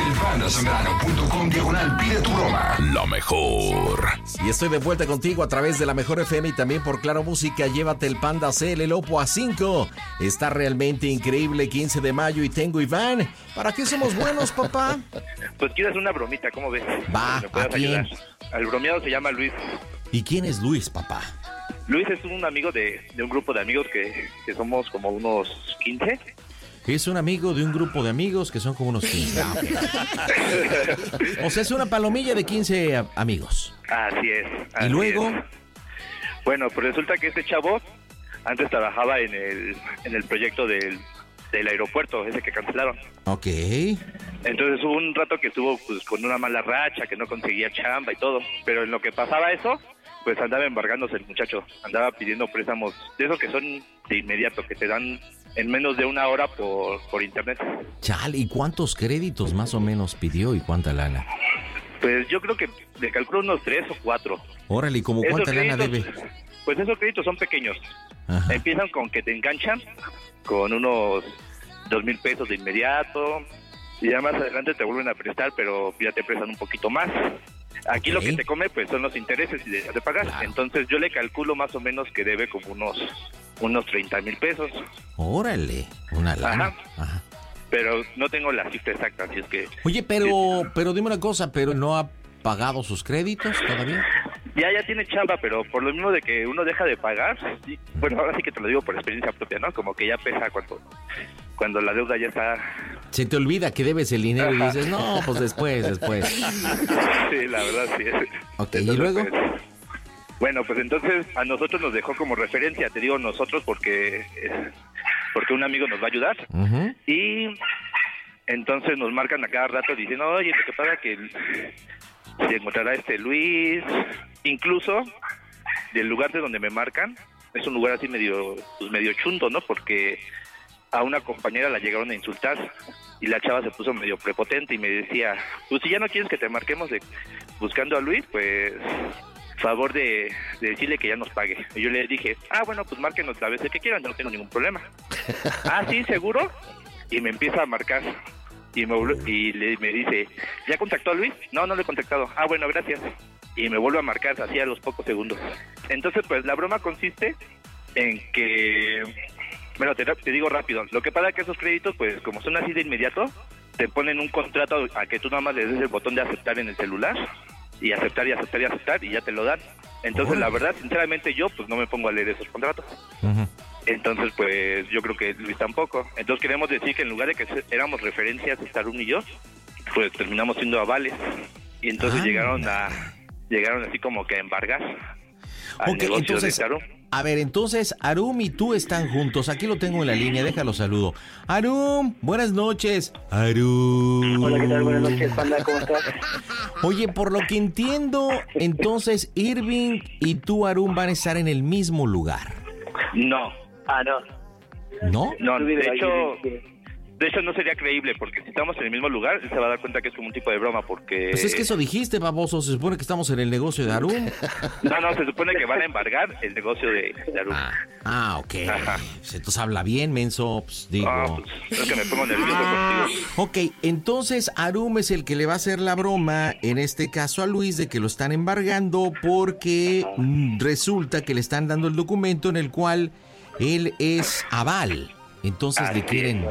elpandasambrano.com/, pide tu broma. La mejor. Y estoy de vuelta contigo a través de la Mejor FM y también por Claro Música. Llévate el Panda CL el Oppo A5. Está realmente increíble, 15 de mayo y tengo Iván. ¿Para qué somos buenos, papá? Pues quieres una bromita, ¿cómo ves? Va, ¿Me puedes ¿a quién? ayudar? El bromeado se llama Luis. ¿Y quién es Luis, papá? Luis es un amigo de un grupo de amigos que somos como unos 15. Es un amigo de un grupo de amigos que son como unos 15. Ah, okay. O sea, es una palomilla de 15 amigos. Así es. ¿Y luego? Es. Bueno, pues resulta que este chavo antes trabajaba en el proyecto del aeropuerto, ese que cancelaron. Ok. Entonces hubo un rato que estuvo pues con una mala racha, que no conseguía chamba y todo. Pero en lo que pasaba eso, pues andaba embargándose el muchacho. Andaba pidiendo préstamos de esos que son de inmediato, que te dan en menos de una hora por internet. Chale, ¿y cuántos créditos más o menos pidió y cuánta lana? Pues yo creo que le calculo unos 3 o 4. Órale, ¿y como cuánta lana debe? Pues esos créditos son pequeños. Ajá. Empiezan con que te enganchan con unos 2,000 pesos de inmediato y ya más adelante te vuelven a prestar, pero ya te prestan un poquito más. Aquí lo que te come pues son los intereses y dejas de pagar. Claro. Entonces yo le calculo más o menos que debe como unos 30,000 pesos. Órale, una lana. Ajá. Ajá. Pero no tengo la cifra exacta, así es que... Oye, pero dime una cosa, ¿pero no ha pagado sus créditos todavía? Ya tiene chamba, pero por lo mismo de que uno deja de pagar, sí, bueno, ahora sí que te lo digo por experiencia propia, ¿no? Como que ya pesa cuando la deuda ya está... Se te olvida que debes el dinero. Ajá. Y dices, no, pues después. Sí, la verdad, sí. Ok, entonces, ¿y luego? Pues, bueno, pues entonces a nosotros nos dejó como referencia, te digo nosotros porque un amigo nos va a ayudar. Uh-huh. Y entonces nos marcan a cada rato diciendo, oye, lo que pasa que se encontrará Luis. Incluso del lugar de donde me marcan, es un lugar así medio chundo, ¿no? Porque a una compañera la llegaron a insultar y la chava se puso medio prepotente y me decía, pues si ya no quieres que te marquemos buscando a Luis, pues favor de decirle que ya nos pague. Y yo le dije, bueno, pues márquenos la vez que quieran, no tengo ningún problema. Sí, ¿seguro? Y me empieza a marcar y me dice, ¿ya contactó a Luis? No lo he contactado. Bueno, gracias. Y me vuelve a marcar así a los pocos segundos. Entonces, pues la broma consiste en que... Bueno, te digo rápido. Lo que pasa es que esos créditos, pues como son así de inmediato, te ponen un contrato a que tú nada más le des el botón de aceptar en el celular y aceptar y ya te lo dan. Entonces, la verdad, sinceramente yo pues no me pongo a leer esos contratos. Uh-huh. Entonces, pues yo creo que Luis tampoco. Entonces queremos decir que en lugar de que éramos referencias Starun y yo, pues terminamos siendo avales. Y entonces llegaron así como que a embargar al negocio entonces, de Starun. A ver, entonces Arum y tú están juntos. Aquí lo tengo en la línea, déjalo saludo. Arum, buenas noches. Arum. Hola, ¿qué tal? Buenas noches, Panda, ¿cómo estás? Oye, por lo que entiendo, entonces Irving y tú, Arum, van a estar en el mismo lugar. No. No. ¿No? No, de hecho no sería creíble, porque si estamos en el mismo lugar, él se va a dar cuenta que es como un tipo de broma, porque... Pues es que eso dijiste, baboso, se supone que estamos en el negocio de Arum. No, se supone que van a embargar el negocio de Arum. Ok. Ajá. Entonces habla bien, menso, pues digo... Pues es que me pongo nervioso contigo. Ok, entonces Arum es el que le va a hacer la broma, en este caso a Luis, de que lo están embargando porque resulta que le están dando el documento en el cual él es aval. Entonces le quieren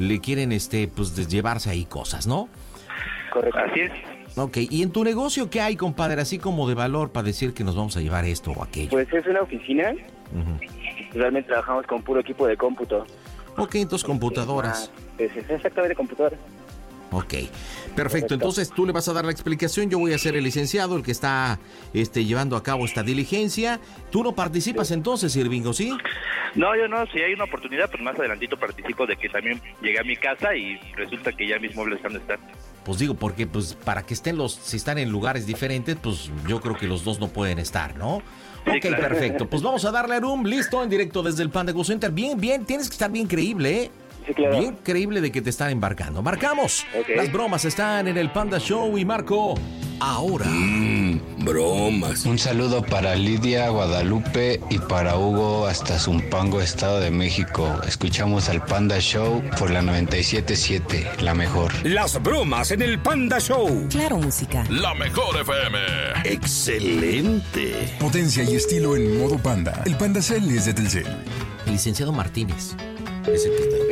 pues llevarse ahí cosas, ¿no? Correcto. Así es. Ok, ¿y en tu negocio qué hay, compadre? Así como de valor para decir que nos vamos a llevar esto o aquello. Pues es una oficina. Uh-huh. Realmente trabajamos con puro equipo de cómputo. Ok, entonces computadoras. Es exactamente computadoras. Ok, perfecto. Entonces tú le vas a dar la explicación. Yo voy a ser el licenciado, el que está llevando a cabo esta diligencia. ¿Tú no participas entonces, Irvingo, sí? No, yo no. Si hay una oportunidad, pues más adelantito participo de que también llegué a mi casa y resulta que ya mis muebles están de estar. Pues digo, porque pues para que estén si están en lugares diferentes, pues yo creo que los dos no pueden estar, ¿no? Sí, ok, claro. Perfecto. Pues vamos a darle a Arum, listo, en directo desde el Panda Go Center. Bien, tienes que estar bien creíble, ¿eh? Sí, claro. Bien creíble de que te están embarcando. ¡Marcamos! Okay. Las bromas están en el Panda Show y marco ahora. Bromas. Un saludo para Lidia, Guadalupe y para Hugo hasta Zumpango, Estado de México. Escuchamos al Panda Show por la 97.7, la mejor. Las bromas en el Panda Show. Claro, música. La mejor FM. Excelente. Potencia y estilo en modo Panda. El Panda Cell es de Telcel. El licenciado Martínez es el que está.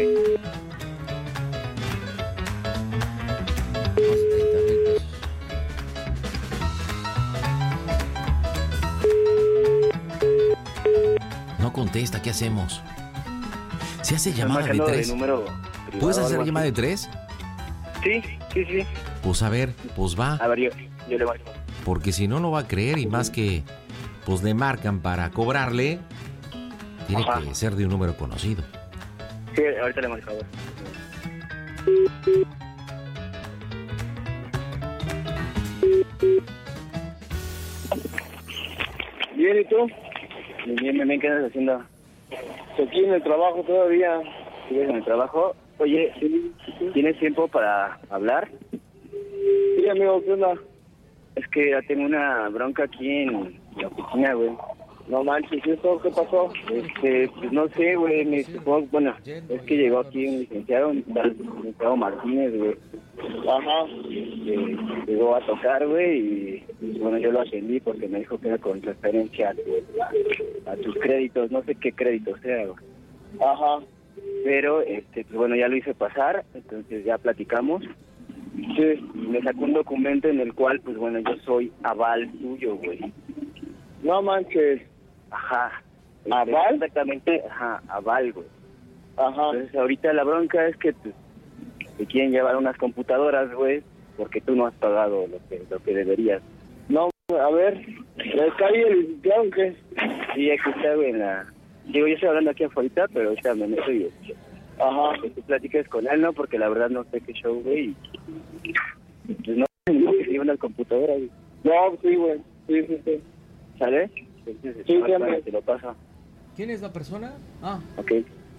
No contesta, ¿qué hacemos? ¿Se hace llamada de 3? ¿Puedes hacer llamada de 3? Sí. Pues a ver, pues va. A ver, yo le marco. Porque si no, no va a creer y más que pues le marcan para cobrarle, tiene que ser de un número conocido. Sí, ahorita le marco, a ver. Bien, ¿y tú? Bien, ¿qué andas haciendo? Aquí en el trabajo todavía. ¿Sigues en el trabajo? Oye, ¿tienes tiempo para hablar? Sí, amigo, ¿qué onda? Es que ya tengo una bronca aquí en la oficina, güey. No manches, ¿eso qué pasó? Pues no sé, güey, bueno, es que llegó aquí un licenciado Martínez, güey. Ajá. Llegó a tocar, güey, y bueno, yo lo atendí porque me dijo que era con referencia a tus créditos, no sé qué créditos sea, güey. Ajá. Pero, pues bueno, ya lo hice pasar, entonces ya platicamos. Sí. Me sacó un documento en el cual, pues bueno, yo soy aval tuyo, güey. No manches. Ajá. ¿Aval? Exactamente, ajá, aval, güey. Ajá. Entonces ahorita la bronca es que pues, te quieren llevar unas computadoras, güey, porque tú no has pagado lo que deberías. No, a ver, ¿está ahí el licenciado o qué? Sí, aquí está, güey, en la... Digo, yo estoy hablando aquí afuera, pero ahorita me meto y... Ajá. Que tú platiques con él, ¿no? Porque la verdad no sé qué show, güey. Pues no, que se llevan las computadoras, güey. No, sí, güey. Sí. ¿Sale? Entonces, sí, te lo pasa. ¿Quién es la persona? Ah. Ok.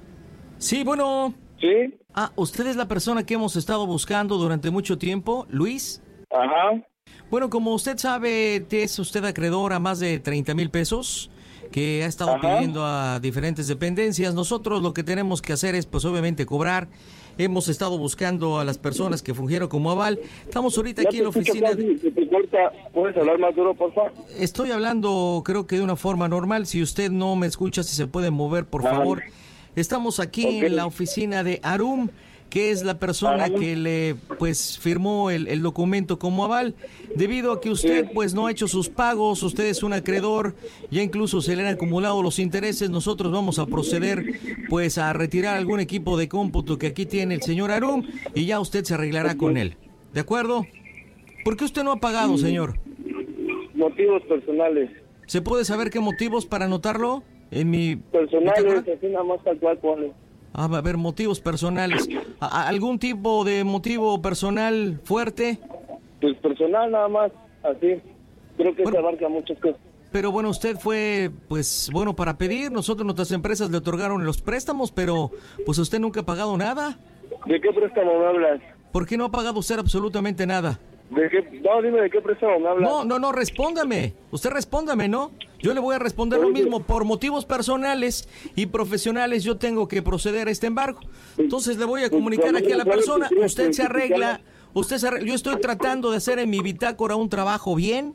Sí, bueno. ¿Sí? Ah, ¿usted es la persona que hemos estado buscando durante mucho tiempo, Luis? Ajá. Bueno, como usted sabe, es usted acreedor a más de 30,000 pesos que ha estado pidiendo a diferentes dependencias. Nosotros lo que tenemos que hacer es, pues obviamente, cobrar. Hemos estado buscando a las personas que fungieron como aval. Estamos ahorita aquí en la oficina. Si te corta, ¿puedes hablar más duro, por favor? Estoy hablando, creo que de una forma normal. Si usted no me escucha, si se puede mover, por favor. Estamos aquí en la oficina de Arum, que es la persona que le pues firmó el documento como aval. Debido a que usted pues no ha hecho sus pagos, usted es un acreedor, ya incluso se le han acumulado los intereses, nosotros vamos a proceder pues a retirar algún equipo de cómputo que aquí tiene el señor Arum y ya usted se arreglará con él. ¿De acuerdo? ¿Por qué usted no ha pagado, señor? Motivos personales. ¿Se puede saber qué motivos para anotarlo? En mi... Personales, así nada más tal cual pone. A ver, motivos personales. ¿Algún tipo de motivo personal fuerte? Pues personal nada más, así. Creo que se abarca muchas cosas. Pero bueno, usted fue, pues, bueno para pedir. Nosotros, nuestras empresas le otorgaron los préstamos, pero pues usted nunca ha pagado nada. ¿De qué préstamo me hablas? ¿Por qué no ha pagado usted absolutamente nada? ¿De qué? No, dime de qué préstamo me hablas. No, respóndame. Usted respóndame, ¿no? Yo le voy a responder lo mismo. Por motivos personales y profesionales yo tengo que proceder a este embargo. Entonces le voy a comunicar aquí a la persona. Usted se arregla. Yo estoy tratando de hacer en mi bitácora un trabajo bien.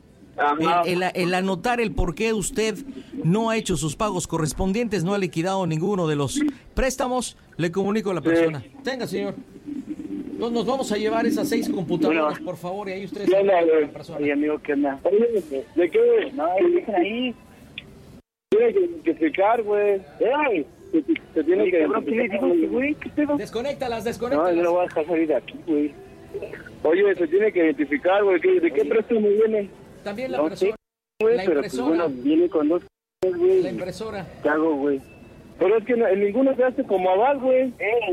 El anotar el por qué usted no ha hecho sus pagos correspondientes, no ha liquidado ninguno de los préstamos, le comunico a la persona. Tenga, señor. Nos vamos a llevar esas 6 computadoras, por favor, y ahí ustedes... ¿Qué onda, güey? Oye, amigo, ¿qué onda? ¿De qué? No, dejen ahí. Tiene que identificar, güey. Se tiene que identificar, güey. ¿Qué pedo? Desconéctalas. No, yo no voy a dejar salir de aquí, güey. Oye, se tiene que identificar, güey. ¿De qué préstamo viene? También la persona. Güey, pero pues bueno, viene con 2 cosas, güey. La impresora. ¿Qué hago, güey? Pero es que en ninguno se hace como aval, güey.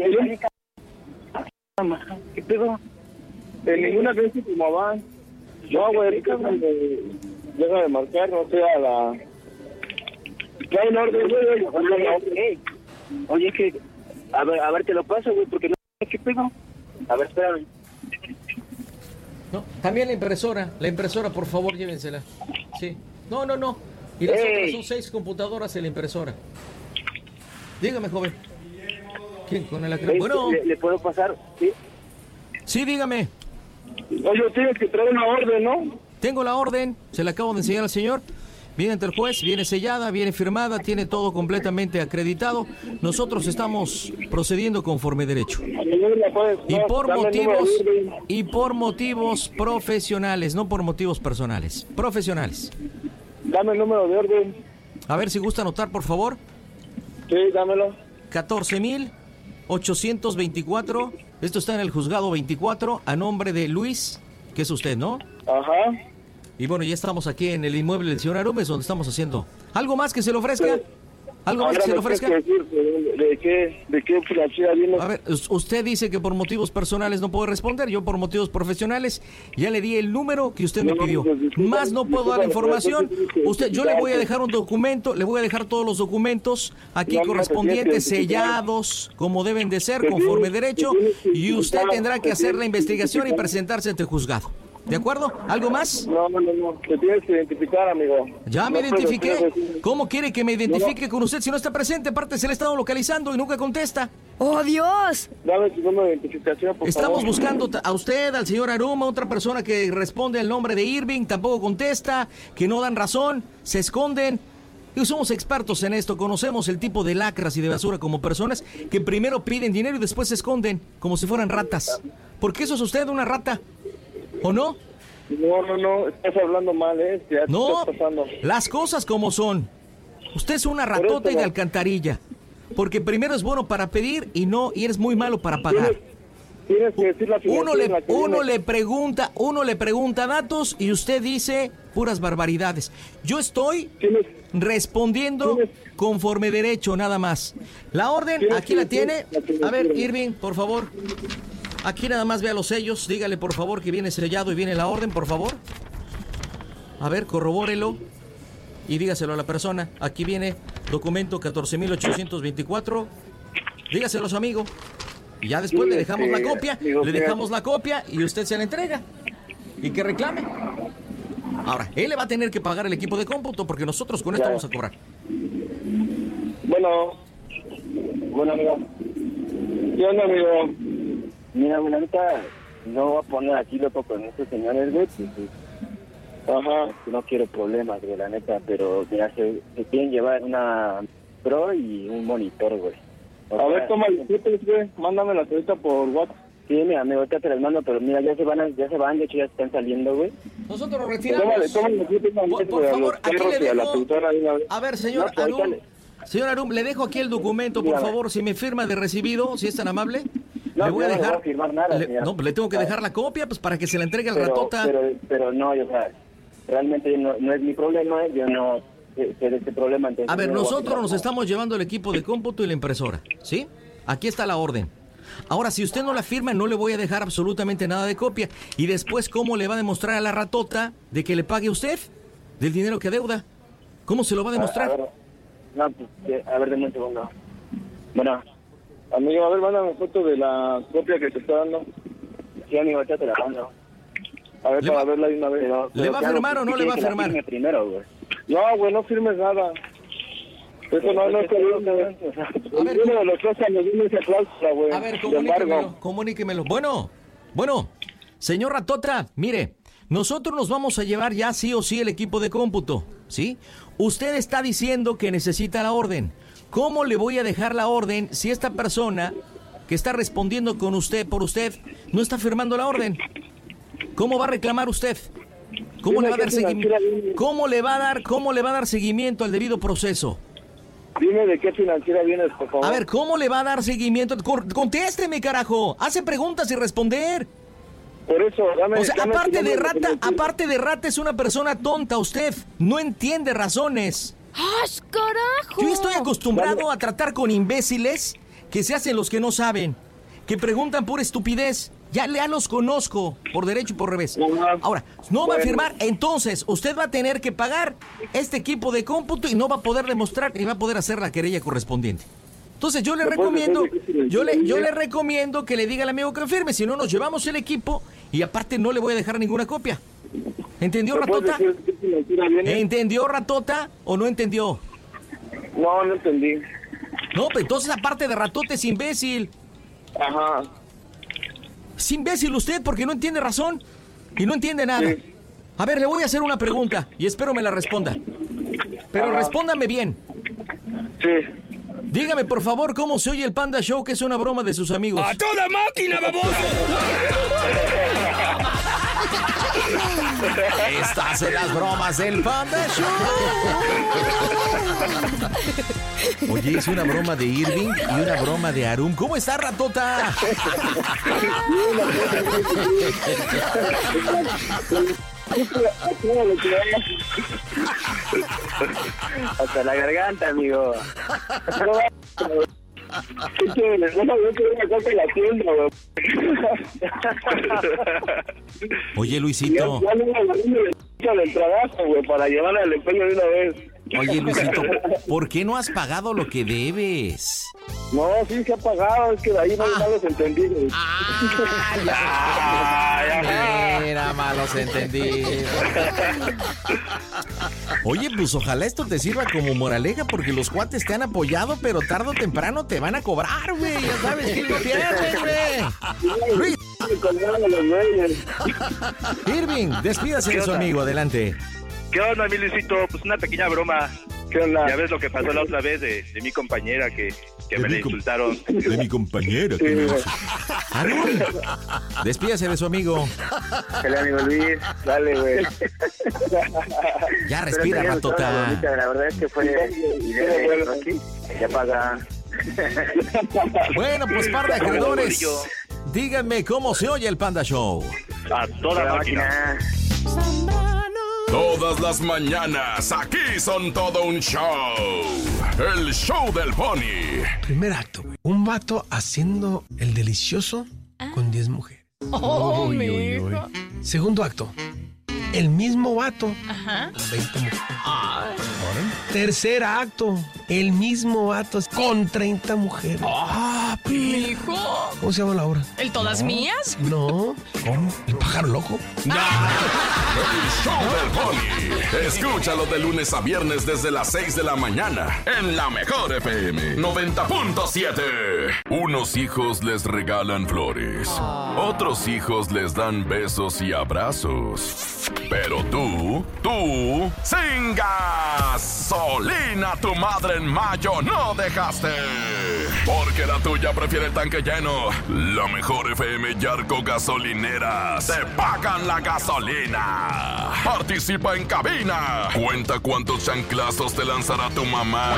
¿Qué pedo? En ninguna vez como aval. No, güey, déjame marcar, no sé, a la... Trae en orden, güey. Oye, que... A ver, te lo paso, güey, porque no sé qué pedo. A ver, espérame. No, también la impresora, por favor, llévensela. Sí. No. Y las otras son 6 computadoras en la impresora. Dígame, joven. ¿Quién? Con el acreedor. Bueno. ¿Le puedo pasar? Sí. Sí, dígame. Oye, tienes que traer una orden, ¿no? Tengo la orden, se la acabo de enseñar al señor. Viene ante el juez, viene sellada, viene firmada, tiene todo completamente acreditado. Nosotros estamos procediendo conforme derecho. Y por motivos profesionales, no por motivos personales. Profesionales. Dame el número de orden. A ver si gusta anotar, por favor. Sí, dámelo. 14,824. Esto está en el juzgado 24 a nombre de Luis, que es usted, ¿no? Ajá. Y bueno, ya estamos aquí en el inmueble del señor Arumes, donde estamos haciendo. ¿Algo más que se le ofrezca? ¿Algo más que se le ofrezca? ¿De qué financiera viene? A ver, usted dice que por motivos personales no puedo responder. Yo por motivos profesionales ya le di el número que usted me pidió. Más no puedo dar información. Yo le voy a dejar un documento, le voy a dejar todos los documentos aquí correspondientes, sellados, como deben de ser, conforme derecho, y usted tendrá que hacer la investigación y presentarse ante el juzgado. ¿De acuerdo? ¿Algo más? No. Te tienes que identificar, amigo. Ya me identifiqué. ¿Cómo quiere que me identifique con usted si no está presente? Aparte se le ha estado localizando y nunca contesta. ¡Oh, Dios! Dame tu número de identificación, por Estamos favor. buscando a usted, al señor Aruma, otra persona que responde al nombre de Irving, tampoco contesta, que no dan razón, se esconden. Y somos expertos en esto, conocemos el tipo de lacras y de basura como personas que primero piden dinero y después se esconden, como si fueran ratas. ¿Por qué eso es usted una rata? ¿O no? No, estás hablando mal, ya no, estás pasando. Las cosas como son. Usted es una ratota y de alcantarilla. Porque primero es bueno para pedir y eres muy malo para pagar. Tienes que decir la uno le pregunta datos y usted dice puras barbaridades. Yo estoy respondiendo conforme derecho, nada más. La orden, aquí la tiene. A ver, Irving, por favor. Aquí nada más vea los sellos, dígale por favor que viene sellado y viene la orden, por favor. A ver, corrobórelo y dígaselo a la persona. Aquí viene documento 14,824. Dígaselo a su amigo. Y ya después le dejamos la copia, y usted se la entrega. Y que reclame. Ahora, él le va a tener que pagar el equipo de cómputo porque nosotros con esto vamos a cobrar. Bueno, amigo. ¿Qué onda, amigo? Mira, ahorita no voy a poner aquí loco con estos señores, güey. Ajá. No quiero problemas, güey, la neta, pero mira, se quieren llevar una Pro y un monitor, güey. A ver, toma el güey, mándame la ahorita por WhatsApp. Sí, mira, amigo, ahorita te las mando, pero mira, ya se van, de hecho ya están saliendo, güey. Nosotros lo retiramos. Por favor, aquí le dejo. A ver, señor Arum. Señor Arum, le dejo aquí el documento, por favor, si me firma de recibido, si es tan amable. No, le voy a dejar. No voy a firmar nada, le tengo que dejar la copia, pues para que se la entregue al ratota. Pero no, o sea, realmente no es mi problema, yo no sé de este problema. Entonces a ver, nosotros nos estamos llevando el equipo de cómputo y la impresora, ¿sí? Aquí está la orden. Ahora, si usted no la firma, no le voy a dejar absolutamente nada de copia. Y después, ¿cómo le va a demostrar a la ratota de que le pague usted del dinero que adeuda? ¿Cómo se lo va a demostrar? A ver, denme un segundo. Bueno, amigo, a ver, mándame foto de la copia que te está dando. Sí, amigo, ya te la mando. A ver, para verla de una vez. ¿Le va a firmar o no le va a firmar? Primero, güey. No, güey, no firmes nada. Eso no está bien, güey. A ver, uno de los dos años viene esa cláusula, güey. A ver, comuníquemelo. Bueno, señor ratota, mire, nosotros nos vamos a llevar ya sí o sí el equipo de cómputo, ¿sí? Usted está diciendo que necesita la orden. ¿Cómo le voy a dejar la orden si esta persona que está respondiendo con usted, por usted, no está firmando la orden? ¿Cómo va a reclamar usted? ¿Cómo le va a dar seguimiento? ¿Cómo le va a dar seguimiento al debido proceso? Dime de qué financiera vienes, por favor. A ver, ¿cómo le va a dar seguimiento? Contésteme, carajo. Hace preguntas y responder. Por eso, o sea, aparte de rata, es una persona tonta usted. No entiende razones. ¡Ah, carajo! Yo estoy acostumbrado a tratar con imbéciles que se hacen los que no saben, que preguntan por estupidez. Ya los conozco, por derecho y por revés. Ahora, no va a firmar, entonces usted va a tener que pagar este equipo de cómputo y no va a poder demostrar ni va a poder hacer la querella correspondiente. Entonces yo le recomiendo que le diga al amigo que firme, si no nos llevamos el equipo Y aparte no le voy a dejar ninguna copia. ¿Entendió, Ratota? ¿Entendió, Ratota, o no entendió? No entendí. No, pues entonces aparte de Ratota es imbécil. Ajá. Es imbécil usted porque no entiende razón y no entiende nada. Sí. A ver, le voy a hacer una pregunta y espero me la responda. Pero respóndame bien. Sí. Dígame, por favor, cómo se oye el Panda Show, que es una broma de sus amigos. ¡A toda máquina, baboso! Estas son las bromas del Panda Show. Oye, es una broma de Irving y una broma de Arum. ¿Cómo está, Ratota? Hasta la garganta, amigo. Oye, Luisito. Del trabajo, güey, para llevar al empeño de una vez. Oye, Luisito, ¿por qué no has pagado lo que debes? No, sí se ha pagado, es que de ahí no hay malos entendidos. Mira, malos entendidos. Oye, pues ojalá esto te sirva como moraleja, porque los cuates te han apoyado, pero tarde o temprano te van a cobrar, güey. Ya sabes que no pierdes, güey. Irving, despídase de su amigo, adelante. ¿Qué onda, mi Luisito? Pues una pequeña broma. ¿Qué onda? Ya ves lo que pasó la otra vez de mi compañera que me la insultaron. De mi compañera que me insultó. Arum, despídase de su amigo. El amigo Luis, dale, güey. Ya respira, Ratota. La verdad es que fue aquí. Ya paga. Bueno, pues par de acreedores. Díganme cómo se oye el Panda Show. A toda máquina. Todas las mañanas, aquí son todo un show. El show del Pony. Primer acto, güey. Un vato haciendo el delicioso con 10 mujeres. Uy, uy, uy. Segundo acto, el mismo vato con 20 mujeres. Tercer acto, el mismo vato con 30 mujeres. Hijo. ¿Cómo se llama la obra? ¿El Todas Mías? No. ¿Cómo? ¿El pájaro loco? ¡No! El show del Pony. Escúchalo de lunes a viernes desde las 6 de la mañana en la mejor FM 90.7. Unos hijos les regalan flores. Otros hijos les dan besos y abrazos. Pero tú, sin gasolina, tu madre en mayo no dejaste. Porque la tuya prefiere el tanque lleno. La mejor FM Yarco Gasolineras te pagan la gasolina. Participa en cabina. Cuenta cuántos chanclazos te lanzará tu mamá.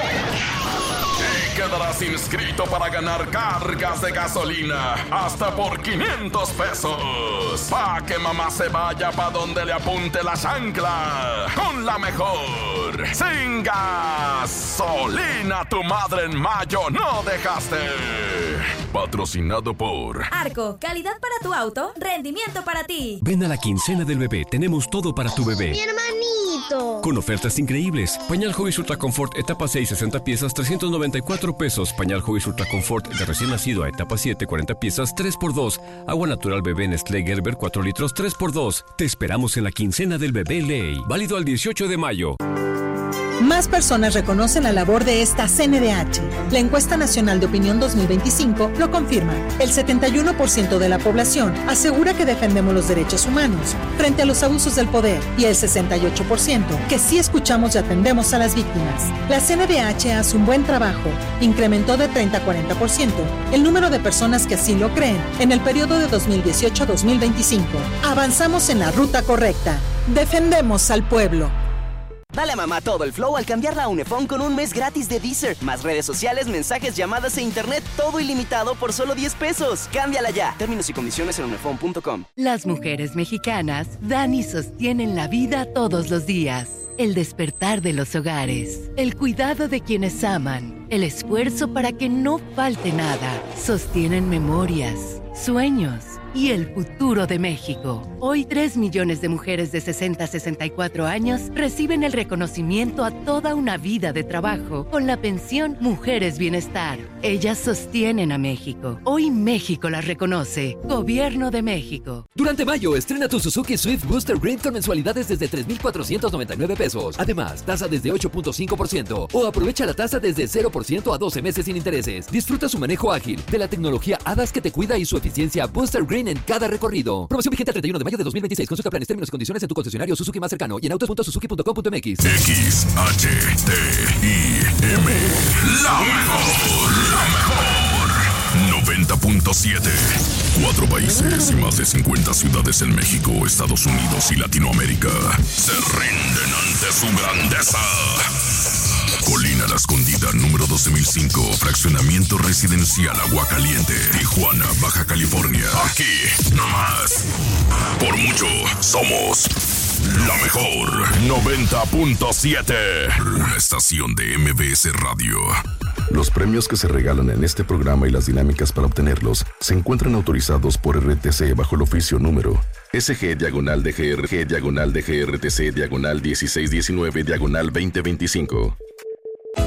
Y quedarás inscrito para ganar cargas de gasolina hasta por 500 pesos. Pa' que mamá se vaya pa' donde le apunte la chancla. Con la mejor. Sin gasolina, tu madre en mayo no dejaste. Patrocinado por Arco, calidad para tu auto, rendimiento para ti. Ven a la quincena del bebé, tenemos todo para tu bebé. ¡Mi hermanito! Con ofertas increíbles. Pañal Huggies Ultra Comfort etapa 6, 60 piezas, 394 pesos. Pañal Huggies Ultra Comfort de recién nacido a etapa 7, 40 piezas, 3x2. Agua natural bebé Nestlé Gerber 4 litros, 3x2. Te esperamos en la quincena del bebé Ley. Válido al 18 de mayo. Más personas reconocen la labor de esta CNDH. La encuesta nacional de opinión 2025 lo confirma. El 71% de la población asegura que defendemos los derechos humanos frente a los abusos del poder y el 68% que sí escuchamos y atendemos a las víctimas. La CNDH hace un buen trabajo. Incrementó de 30 a 40% el número de personas que así lo creen en el periodo de 2018 a 2025. Avanzamos en la ruta correcta. Defendemos al pueblo. Dale a mamá todo el flow al cambiarla a Unifón con un mes gratis de Deezer. Más redes sociales, mensajes, llamadas e internet, todo ilimitado por solo 10 pesos. Cámbiala ya. Términos y condiciones en unifón.com. Las mujeres mexicanas dan y sostienen la vida todos los días. El despertar de los hogares, el cuidado de quienes aman, el esfuerzo para que no falte nada. Sostienen memorias, sueños, y el futuro de México. Hoy 3 millones de mujeres de 60 a 64 años reciben el reconocimiento a toda una vida de trabajo con la pensión Mujeres Bienestar. Ellas sostienen a México. Hoy México las reconoce. Gobierno de México. Durante mayo, estrena tu Suzuki Swift Booster Green con mensualidades desde 3,499 pesos. Además, tasa desde 8.5% o aprovecha la tasa desde 0% a 12 meses sin intereses. Disfruta su manejo ágil, de la tecnología HADAS que te cuida y su eficiencia Booster Green en cada recorrido. Promoción vigente al 31 de mayo de 2026. Consulta planes, términos y condiciones en tu concesionario Suzuki más cercano y en autos.suzuki.com.mx. XHTIM. La mejor. 90.7. 4 países y más de 50 ciudades en México, Estados Unidos y Latinoamérica se rinden ante su grandeza. Colina La Escondida, número 12005, fraccionamiento residencial Aguacaliente, Tijuana, Baja California. Aquí, nomás. Por mucho, somos la mejor. 90.7. La estación de MBS Radio. Los premios que se regalan en este programa y las dinámicas para obtenerlos se encuentran autorizados por RTC bajo el oficio número SG/DGRTC/1619/2025.